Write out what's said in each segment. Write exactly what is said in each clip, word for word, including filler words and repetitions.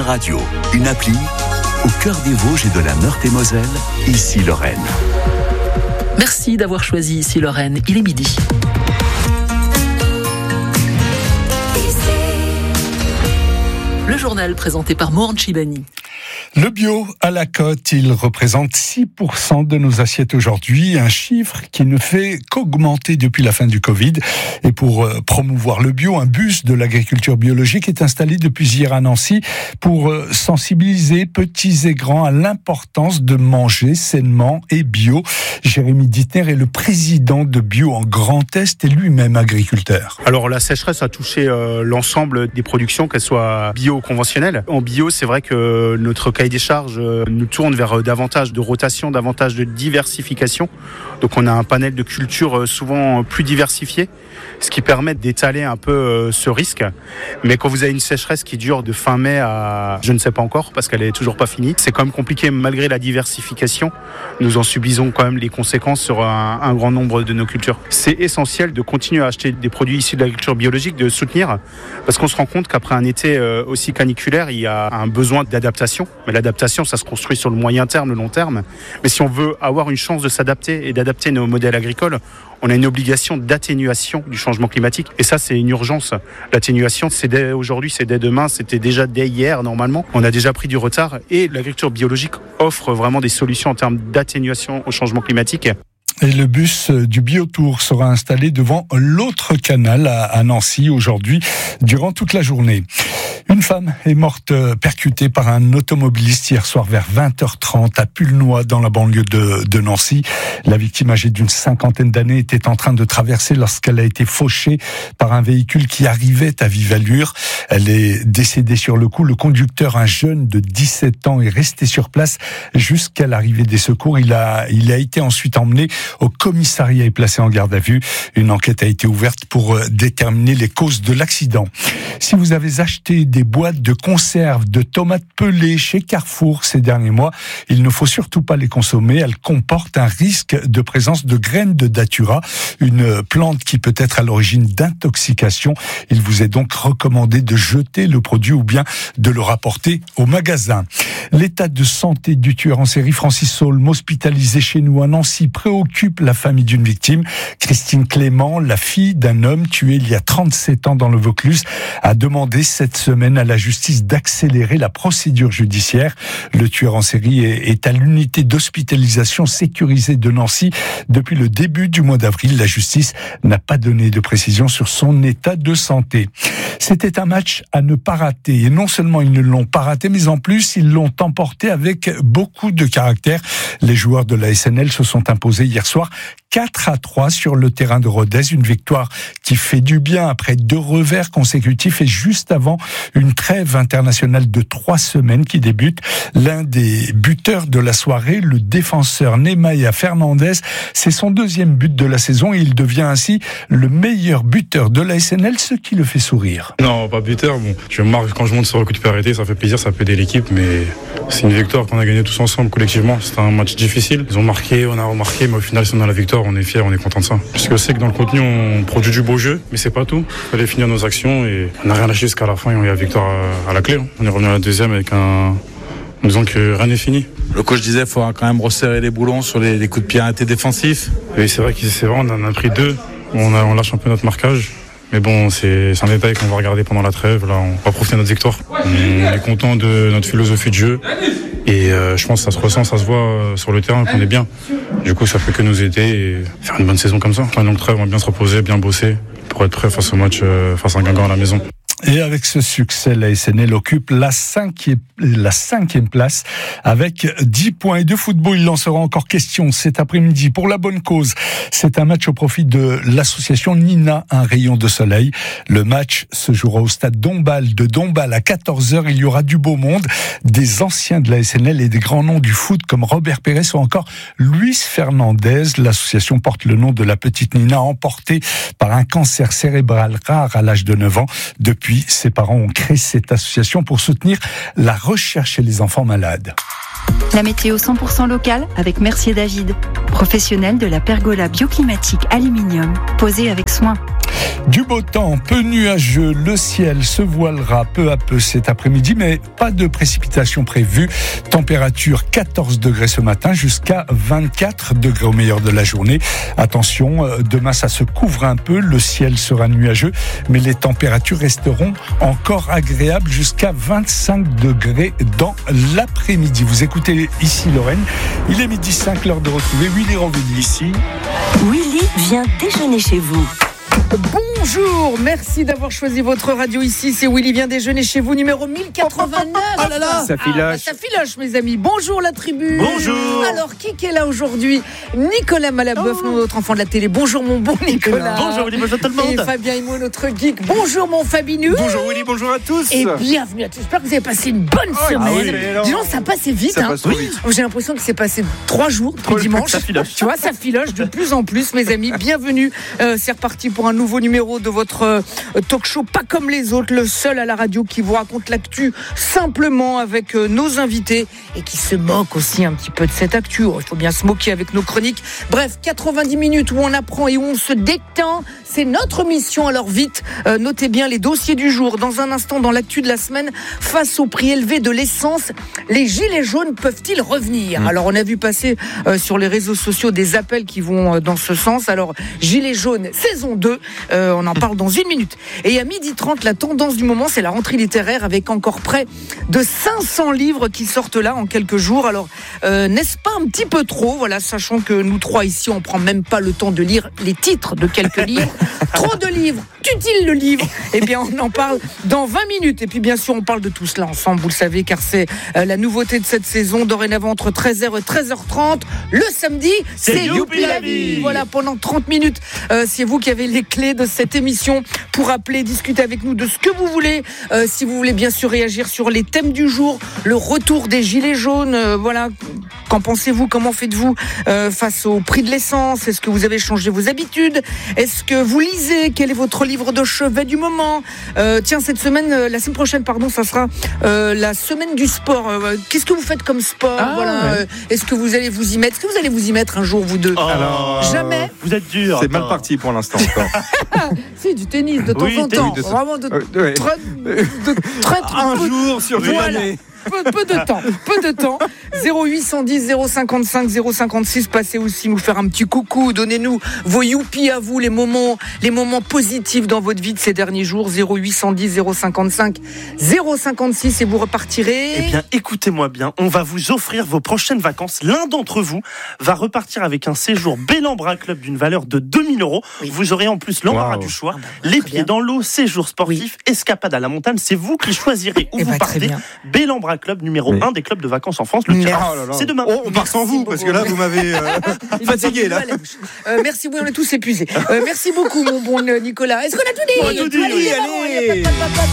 Radio, une appli au cœur des Vosges et de la Meurthe-et-Moselle, ici Lorraine. Merci d'avoir choisi ici Lorraine, il est midi. Le journal présenté par Mourad Chibani. Le bio à la cote, il représente six pour cent de nos assiettes aujourd'hui, un chiffre qui ne fait qu'augmenter depuis la fin du Covid. Et pour promouvoir le bio, un bus de l'agriculture biologique est installé depuis hier à Nancy pour sensibiliser petits et grands à l'importance de manger sainement et bio. Jérémy Dittner est le président de Bio en Grand Est et lui-même agriculteur. Alors la sécheresse a touché euh, l'ensemble des productions, qu'elles soient bio ou conventionnelles. En bio, c'est vrai que notre cahier des charges nous tourne vers davantage de rotation, davantage de diversification. Donc on a un panel de cultures souvent plus diversifié, ce qui permet d'étaler un peu ce risque. Mais quand vous avez une sécheresse qui dure de fin mai à je ne sais pas encore, parce qu'elle est toujours pas finie, c'est quand même compliqué malgré la diversification. Nous en subissons quand même les conséquences sur un, un grand nombre de nos cultures. C'est essentiel de continuer à acheter des produits issus de l'agriculture biologique, de soutenir, parce qu'on se rend compte qu'après un été aussi caniculaire, il y a un besoin d'adaptation. Mais l'adaptation, ça se construit sur le moyen terme, le long terme. Mais si on veut avoir une chance de s'adapter et d'adapter nos modèles agricoles, on a une obligation d'atténuation du changement climatique. Et ça, c'est une urgence. L'atténuation, c'est dès aujourd'hui, c'est dès demain, c'était déjà dès hier, normalement. On a déjà pris du retard et l'agriculture biologique offre vraiment des solutions en termes d'atténuation au changement climatique. Et le bus du Biotour sera installé devant l'autre canal à Nancy aujourd'hui durant toute la journée. Une femme est morte percutée par un automobiliste hier soir vers vingt heures trente à Pulnoy dans la banlieue de, de Nancy. La victime âgée d'une cinquantaine d'années était en train de traverser lorsqu'elle a été fauchée par un véhicule qui arrivait à vive allure. Elle est décédée sur le coup. Le conducteur, un jeune de dix-sept ans, est resté sur place jusqu'à l'arrivée des secours. Il a, il a été ensuite emmené au commissariat et placé en garde à vue. Une enquête a été ouverte pour déterminer les causes de l'accident. Si vous avez acheté des boîtes de conserve de tomates pelées chez Carrefour ces derniers mois, il ne faut surtout pas les consommer. Elles comportent un risque de présence de graines de datura, une plante qui peut être à l'origine d'intoxication. Il vous est donc recommandé de jeter le produit ou bien de le rapporter au magasin. L'état de santé du tueur en série Francis Saulme, hospitalisé chez nous à Nancy, préoccupe la famille d'une victime. Christine Clément, la fille d'un homme tué il y a trente-sept ans dans le Vaucluse, a demandé cette semaine à la justice d'accélérer la procédure judiciaire. Le tueur en série est à l'unité d'hospitalisation sécurisée de Nancy depuis le début du mois d'avril. La justice n'a pas donné de précision sur son état de santé. C'était un match à ne pas rater. Et non seulement ils ne l'ont pas raté, mais en plus ils l'ont emporté avec beaucoup de caractère. Les joueurs de la S N L se sont imposés hier soir quatre à trois sur le terrain de Rodez. Une victoire qui fait du bien après deux revers consécutifs et juste avant une trêve internationale de trois semaines qui débute. L'un des buteurs de la soirée, le défenseur Nehemiah Fernandez, c'est son deuxième but de la saison et il devient ainsi le meilleur buteur de la S N L, ce qui le fait sourire. Non, pas buteur. Bon, je marque quand je monte sur le coup de pied arrêté, ça fait plaisir, ça peut aider l'équipe, mais c'est une victoire qu'on a gagnée tous ensemble collectivement. C'était un match difficile. Ils ont marqué, on a remarqué, mais au final, si on a la victoire, on est fiers, on est content de ça. Parce que c'est que dans le contenu, on produit du beau jeu, mais c'est pas tout. Il fallait finir nos actions et on n'a rien lâché jusqu'à la fin et on a la victoire à la clé. On est revenu à la deuxième avec un, en disant que rien n'est fini. Le coach disait qu'il faut quand même resserrer les boulons sur les, les coups de pied arrêtés défensifs. Oui, c'est vrai que c'est vrai, on en a pris deux. On, a, on lâche un peu notre marquage. Mais bon, c'est, c'est un détail qu'on va regarder pendant la trêve. Là, on va profiter de notre victoire. On est content de notre philosophie de jeu. Et euh, je pense que ça se ressent, ça se voit euh, sur le terrain qu'on est bien. Du coup, ça peut que nous aider et faire une bonne saison comme ça. Enfin, donc trêve, on va bien se reposer, bien bosser pour être prêt face au match, euh, face à Guingamp à la maison. Et avec ce succès, la S N L occupe la cinquième, la cinquième place avec dix points. Et de football, il en sera encore question cet après-midi pour la bonne cause. C'est un match au profit de l'association Nina, un rayon de soleil. Le match se jouera au stade Dombasle de Dombasle à quatorze heures. Il y aura du beau monde, des anciens de la S N L et des grands noms du foot comme Robert Pérez ou encore Luis Fernandez. L'association porte le nom de la petite Nina, emportée par un cancer cérébral rare à l'âge de neuf ans. Depuis, ses parents ont créé cette association pour soutenir la recherche chez les enfants malades. La météo cent pour cent locale avec Mercier David, professionnel de la pergola bioclimatique aluminium, posée avec soin. Du beau temps, peu nuageux, le ciel se voilera peu à peu cet après-midi, mais pas de précipitations prévues. Température quatorze degrés ce matin jusqu'à vingt-quatre degrés au meilleur de la journée. Attention, demain ça se couvre un peu, le ciel sera nuageux, mais les températures resteront encore agréables jusqu'à vingt-cinq degrés dans l'après-midi. Vous écoutez ici Lorraine, il est midi cinq, l'heure de retrouver Willy Rovelli ici. Willy vient déjeuner chez vous. Bonjour, merci d'avoir choisi votre radio ici. C'est Willy vient déjeuner chez vous, numéro mille quatre-vingt-neuf. Oh là là, ça filoche. Ah, bah, ça filoche, mes amis. Bonjour la tribu. Bonjour. Alors, qui est là aujourd'hui? Nicolas Malaboeuf, oh. notre enfant de la télé. Bonjour mon bon Nicolas. Bonjour Willy, bonjour tout le monde. Et Fabien Himo, notre geek. Bonjour mon Fabinou. Bonjour Willy, bonjour à tous. Et bienvenue à tous. J'espère que vous avez passé une bonne oh, semaine. Ah oui, Dis donc, ça passe vite. Ça hein. passe oui. vite. J'ai l'impression que c'est passé trois jours depuis oh, dimanche. Ça filoche. Tu vois, ça filoche de plus en plus, mes amis. Bienvenue. Euh, c'est reparti pour un nouveau numéro de votre euh, talk show pas comme les autres, le seul à la radio qui vous raconte l'actu simplement avec euh, nos invités et qui se moque aussi un petit peu de cette actu. Oh, il faut bien se moquer avec nos chroniques. Bref, quatre-vingt-dix minutes où on apprend et où on se détend, c'est notre mission. Alors vite, euh, notez bien les dossiers du jour. Dans un instant, dans l'actu de la semaine, face au prix élevé de l'essence, les gilets jaunes peuvent-ils revenir? mmh. Alors on a vu passer euh, sur les réseaux sociaux des appels qui vont euh, dans ce sens. Alors gilets jaunes saison deux, euh, on en parle dans une minute. Et à midi trente, la tendance du moment, c'est la rentrée littéraire avec encore près de cinq cents livres qui sortent là en quelques jours. Alors, euh, n'est-ce pas un petit peu trop? Voilà, sachant que nous trois ici, on prend même pas le temps de lire les titres de quelques livres. Trop de livres, tue-t-il le livre? Eh bien, on en parle dans vingt minutes. Et puis, bien sûr, on parle de tout cela ensemble, vous le savez, car c'est euh, la nouveauté de cette saison. Dorénavant, entre treize heures et treize heures trente, le samedi, c'est, c'est Youpi la vie. Voilà, pendant trente minutes, euh, c'est vous qui avez les clés de cette émission pour appeler, discuter avec nous de ce que vous voulez. Euh, si vous voulez bien sûr réagir sur les thèmes du jour, le retour des gilets jaunes, euh, voilà. Qu'en pensez-vous? Comment faites-vous euh, face au prix de l'essence? Est-ce que vous avez changé vos habitudes? Est-ce que vous lisez? Quel est votre livre de chevet du moment? euh, Tiens, cette semaine, euh, la semaine prochaine, pardon, ça sera euh, la semaine du sport. Euh, qu'est-ce que vous faites comme sport? ah, voilà. ouais. euh, Est-ce que vous allez vous y mettre? Est-ce que vous allez vous y mettre un jour, vous deux? oh, Alors, jamais. Vous êtes dur. C'est attends. mal parti pour l'instant encore. C'est du tennis de temps oui, en temps. De... Vraiment de, euh, ouais. très, de très, un peu, jour sur une voilà. année. Peu, peu de temps, peu de temps. zéro huit cent dix zéro cinquante-cinq zéro cinquante-six. Passez aussi nous faire un petit coucou. Donnez-nous vos youpi à vous, les moments, les moments positifs dans votre vie de ces derniers jours. zéro huit cent dix zéro cinquante-cinq zéro cinquante-six et vous repartirez. Eh bien, écoutez-moi bien. On va vous offrir vos prochaines vacances. L'un d'entre vous va repartir avec un séjour Bellambra Club d'une valeur de deux mille euros. Oui. Vous aurez en plus l'embarras wow. du choix. Ah bah, les pieds bien. dans l'eau, séjour sportif, oui. escapade à la montagne. C'est vous qui choisirez où eh vous bah, partez. Bellambra Club numéro oui. un des clubs de vacances en France. Le tir, oh là là. c'est demain. Oh, on part sans vous beaucoup. Parce que là vous m'avez euh, fatigué là. Euh, merci, oui, on est tous épuisés. Euh, merci beaucoup mon bon Nicolas. Est-ce qu'on a tout dit? On a tout dit. Allez, allez, allez.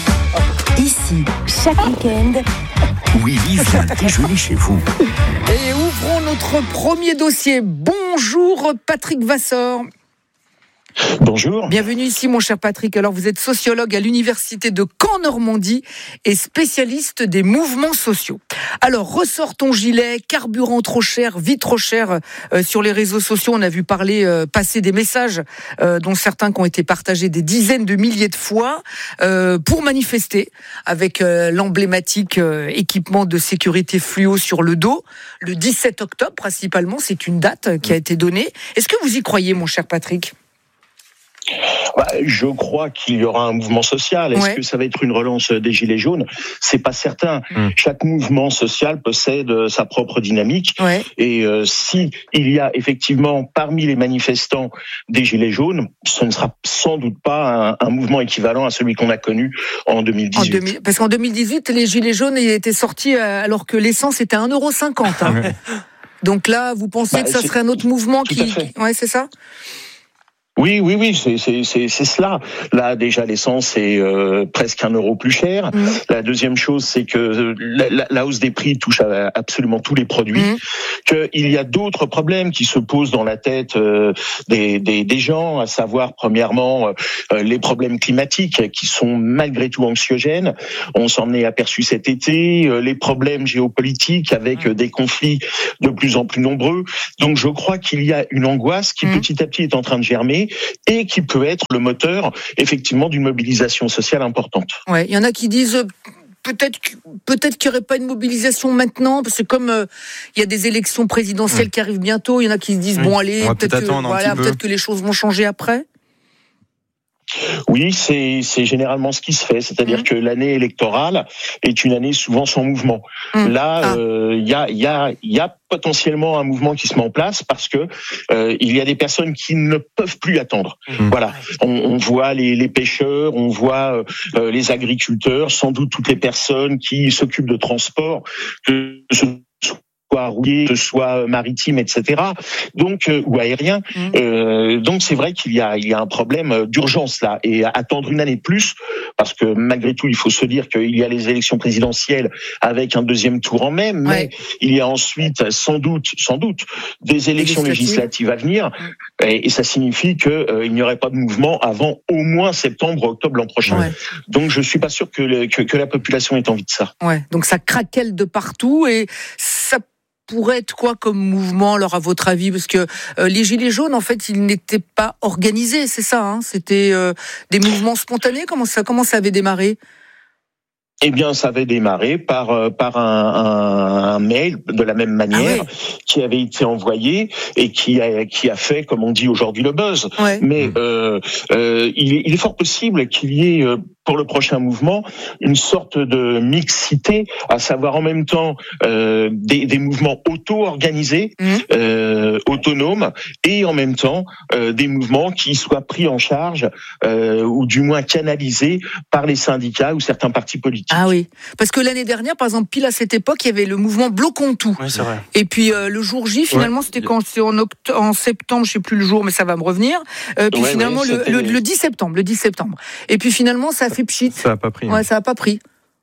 Ici, chaque week-end, Willy vient déjeuner chez vous. Et ouvrons notre premier dossier. Bonjour Patrick Vassor. Bonjour. Bienvenue ici, mon cher Patrick. Alors, vous êtes sociologue à l'université de Caen-Normandie et spécialiste des mouvements sociaux. Alors, ressort ton gilet, carburant trop cher, vie trop cher. Euh, sur les réseaux sociaux, on a vu parler, euh, passer des messages, euh, dont certains qui ont été partagés des dizaines de milliers de fois, euh, pour manifester avec euh, l'emblématique euh, équipement de sécurité fluo sur le dos. Le dix-sept octobre, principalement, c'est une date qui a été donnée. Est-ce que vous y croyez, mon cher Patrick ? Bah, je crois qu'il y aura un mouvement social. Est-ce ouais. que ça va être une relance des Gilets jaunes ? C'est pas certain. Mmh. Chaque mouvement social possède sa propre dynamique. Ouais. Et euh, si il y a effectivement parmi les manifestants des Gilets jaunes, ce ne sera sans doute pas un, un mouvement équivalent à celui qu'on a connu en deux mille dix-huit. En deux mille, parce qu'en deux mille dix-huit, les Gilets jaunes étaient sortis alors que l'essence était à un euro cinquante. Hein. Ouais. Donc là, vous pensez bah, que ça serait un autre mouvement qui... qui... Ouais, c'est ça ? Oui, oui, oui, c'est, c'est, c'est, c'est cela. Là, déjà, l'essence est euh, presque un euro plus cher. Mmh. La deuxième chose, c'est que la, la, la hausse des prix touche à absolument tous les produits. Mmh. Qu'il y a d'autres problèmes qui se posent dans la tête euh, des, des, des gens, à savoir, premièrement, euh, les problèmes climatiques qui sont malgré tout anxiogènes. On s'en est aperçu cet été. Euh, les problèmes géopolitiques avec mmh. des conflits de plus en plus nombreux. Donc, je crois qu'il y a une angoisse qui, mmh. petit à petit, est en train de germer. l'année et qui peut être le moteur effectivement d'une mobilisation sociale importante. Ouais, il y en a qui disent peut-être peut-être qu'il n'y aurait pas une mobilisation maintenant, parce que comme euh, il y a des élections présidentielles mmh. qui arrivent bientôt, il y en a qui se disent mmh. bon allez, peut-être, peut-être, que, voilà, peut-être que les choses vont changer après. Oui, c'est, c'est généralement ce qui se fait, c'est-à-dire mmh. que l'année électorale est une année souvent sans mouvement. Mmh. Là, il ah. euh, y a, y a, y a potentiellement un mouvement qui se met en place parce que euh, il y a des personnes qui ne peuvent plus attendre. Mmh. Voilà, on, on voit les, les pêcheurs, on voit euh, les agriculteurs, sans doute toutes les personnes qui s'occupent de transport, que ce soit rouillé, que ce soit maritime, et cetera. Donc euh, ou aérien. Mmh. Euh, donc c'est vrai qu'il y a il y a un problème d'urgence là, et attendre une année de plus, parce que malgré tout il faut se dire qu'il y a les élections présidentielles avec un deuxième tour en mai, mais ouais. il y a ensuite sans doute sans doute des élections législatives à venir, et, et ça signifie que euh, il n'y aurait pas de mouvement avant au moins septembre octobre l'an prochain. Ouais. Donc je suis pas sûr que, le, que que la population ait envie de ça. Ouais. Donc ça craquelle de partout, et ça pourrait être quoi comme mouvement, alors, à votre avis? Parce que euh, les Gilets jaunes, en fait, ils n'étaient pas organisés, c'est ça, hein? C'était euh, des mouvements spontanés. Comment ça, comment ça avait démarré? Eh bien, ça avait démarré par euh, par un, un, un mail de la même manière, ah ouais. qui avait été envoyé et qui a qui a fait, comme on dit aujourd'hui, le buzz. Ouais. Mais euh, euh, il, est, il est fort possible qu'il y ait euh, pour le prochain mouvement une sorte de mixité, à savoir en même temps euh, des, des mouvements auto-organisés, mmh. euh, autonomes, et en même temps euh, des mouvements qui soient pris en charge euh, ou du moins canalisés par les syndicats ou certains partis politiques. Ah oui, parce que l'année dernière, par exemple, pile à cette époque, il y avait le mouvement Bloquons tout. Oui, c'est vrai. Et puis euh, le jour J, finalement, ouais. c'était quand c'est en, oct- en septembre, je sais plus le jour, mais ça va me revenir. Euh, puis ouais, finalement, ouais, le, le, le dix septembre, le dix septembre. Et puis finalement, ça a fait pchit. Ça a pas pris. Ouais, ça a pas pris.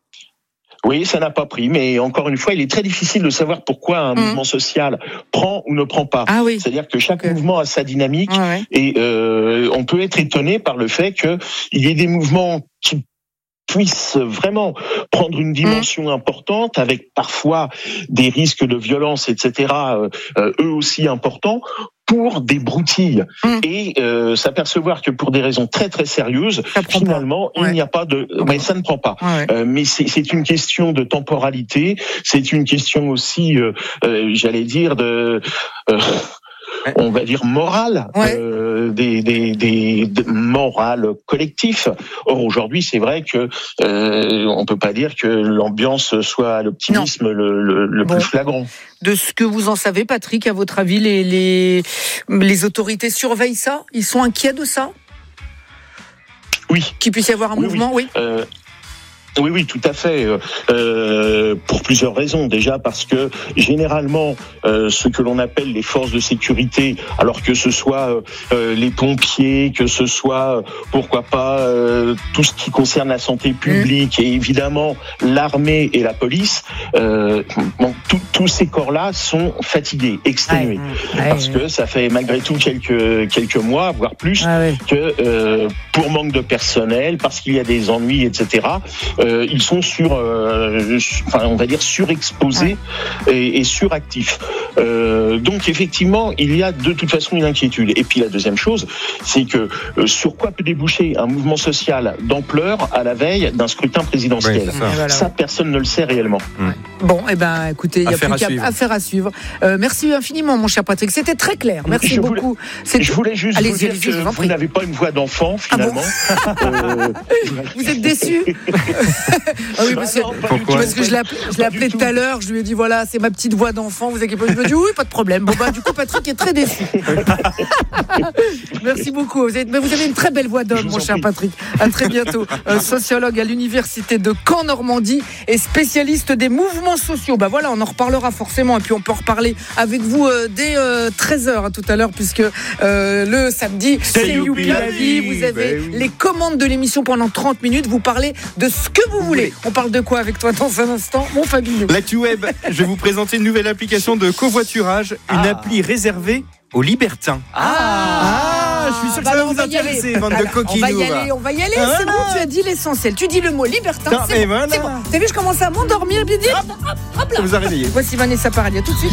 Oui, ça n'a pas pris, mais encore une fois, il est très difficile de savoir pourquoi un mmh. mouvement social prend ou ne prend pas. Ah oui. C'est-à-dire que chaque okay. mouvement a sa dynamique, ouais, ouais. et euh, on peut être étonné par le fait qu'il y ait des mouvements qui puissent vraiment prendre une dimension mmh. importante, avec parfois des risques de violence, et cetera, euh, euh, eux aussi importants, pour des broutilles, mmh. et euh, s'apercevoir que pour des raisons très très sérieuses, finalement, ouais. il n'y a pas de... Mais ça ne prend pas. Ouais. Euh, mais c'est, c'est une question de temporalité, c'est une question aussi, euh, euh, j'allais dire, de... Euh, on va dire morale, ouais. euh, des, des, des, des morale collectif. Or aujourd'hui, c'est vrai que euh, on peut pas dire que l'ambiance soit l'optimisme non. le, le, le bon. plus flagrant. De ce que vous en savez, Patrick, à votre avis, les, les, les autorités surveillent ça? Ils sont inquiets de ça? Oui. Qu'il puisse y avoir un oui, mouvement, oui. oui. Euh, Oui, oui, tout à fait. Euh, pour plusieurs raisons. Déjà parce que généralement, euh, ce que l'on appelle les forces de sécurité, alors que ce soit euh, les pompiers, que ce soit, pourquoi pas, euh, tout ce qui concerne la santé publique, mmh. et évidemment l'armée et la police, euh, bon, tous ces corps-là sont fatigués, exténués, ouais, ouais, parce ouais. que ça fait malgré tout quelques quelques mois, voire plus, ouais, ouais. que euh, pour manque de personnel, parce qu'il y a des ennuis, et cetera. Euh, ils sont sur, euh, enfin, on va dire surexposés ouais. et, et suractifs. Euh, donc effectivement, il y a de toute façon une inquiétude. Et puis la deuxième chose, c'est que euh, sur quoi peut déboucher un mouvement social d'ampleur à la veille d'un scrutin présidentiel? Oui, ça. Voilà. ça, personne ne le sait réellement. Ouais. Bon, eh ben, écoutez, il y a plus qu'à affaire à suivre. Euh, merci infiniment, mon cher Patrick. C'était très clair. Merci je beaucoup. Voulais, je voulais juste allez, vous dire que vous, vous n'avez pas une voix d'enfant finalement. Ah bon euh, vous êtes déçu? Ah oui, parce que, Pourquoi parce que je l'ai appelé, je l'ai appelé tout à l'heure, je lui ai dit voilà, c'est ma petite voix d'enfant, vous inquiétez pas. Je me dis oui, pas de problème. Bon bah du coup Patrick est très déçu. Merci beaucoup. Vous avez, vous avez une très belle voix d'homme, mon cher Patrick. À très bientôt. Euh, sociologue à l'université de Caen Normandie et spécialiste des mouvements sociaux. Bah voilà, on en reparlera forcément et puis on peut en reparler avec vous euh, dès euh, treize heures hein, tout à l'heure, puisque euh, le samedi c'est Youpi la vie. Vous avez ben oui. les commandes de l'émission pendant trente minutes. Vous parlez de ce que vous voulez. On parle de quoi avec toi dans un instant, mon Fabien? L'actu web, je vais vous présenter une nouvelle application de covoiturage, une ah. appli réservée aux libertins. Ah, ah je suis sûr que bah ça va vous intéresser, bande de coquinous. On va y aller, on va y aller, ah, c'est bon, tu as dit l'essentiel. Tu dis le mot libertin, non, c'est, bon, voilà. c'est bon. T'as vu, je commence à m'endormir, bien dire, hop, hop, hop là. Ça vous a réveillé. Voici Vanessa Paradis, tout de suite.